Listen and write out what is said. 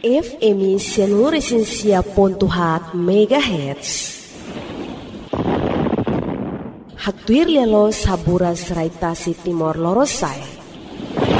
FM Seluruh Pontuhat MHz. Haktuir lelo saburas raitasi Timor Lorosai.